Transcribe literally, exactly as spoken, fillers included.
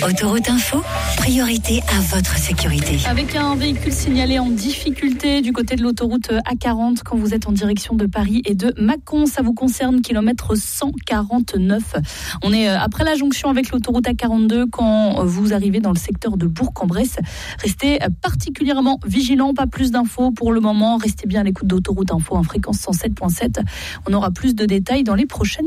Autoroute Info, priorité à votre sécurité. Avec un véhicule signalé en difficulté du côté de l'autoroute A quarante quand vous êtes en direction de Paris et de Mâcon, ça vous concerne, kilomètre cent quarante-neuf. On est après la jonction avec l'autoroute A quarante-deux quand vous arrivez dans le secteur de Bourg-en-Bresse. Restez particulièrement vigilants, pas plus d'infos pour le moment. Restez bien à l'écoute d'Autoroute Info en fréquence cent sept virgule sept. On aura plus de détails dans les prochaines